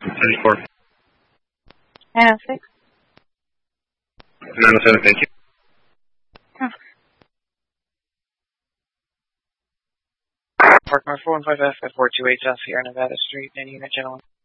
74. 906. 907, thank you. Oh. Park North 415F at 428 South Sierra Nevada Street, and unit gentlemen.